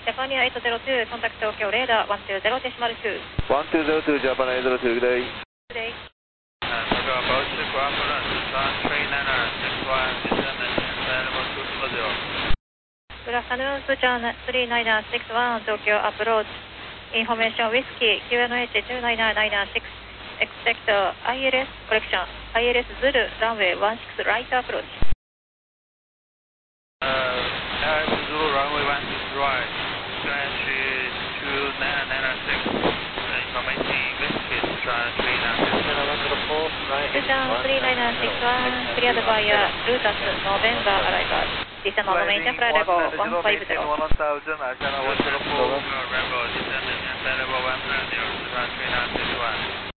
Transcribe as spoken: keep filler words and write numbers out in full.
Japan eight zero two, contact Tokyo radar one two zero decimal two. one two zero two, Japan eight zero two, good day. Good day. Tokyo approach to ambulance, one three nine six one, descendant available two four zero. Good afternoon, Fujian three nine six one, Tokyo approach. Information Whiskey, Q N H two nine nine six, expect I L S correction, I L S Zulu, runway one six right approach. Uh, I L S Zulu, runway one six right, Q N H two nine nine six, information Whiskey, three nine six one. Fujian three nine six one, cleared via Lutas November arrival. December maintain flight level one five zero. one thousand, Ashana one zero four, Rebel, descendant available one five zero, three nine six one.